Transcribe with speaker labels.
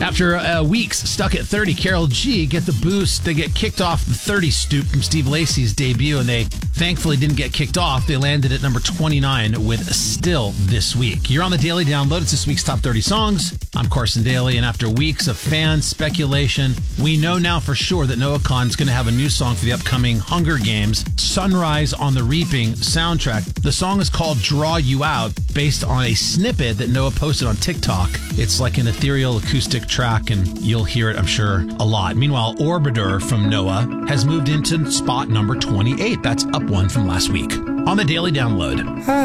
Speaker 1: After weeks stuck at 30, Karol G get the boost. They get kicked off the 30 stoop from Steve Lacy's debut, and they thankfully didn't get kicked off. They landed at number 29 with Still this week. You're on the Daily Download. It's this week's Top 30 Songs. I'm Carson Daly, and after weeks of fan speculation, we know now for sure that Noah Kahan's going to have a new song for the upcoming Hunger Games Sunrise on the Reaping soundtrack. The song is called Draw You Out, based on a snippet that Noah posted on TikTok. It's like an ethereal acoustic track, and you'll hear it, I'm sure, a lot. Meanwhile, Orbiter from Noah has moved into spot number 28. That's up one from last week. On the Daily Download.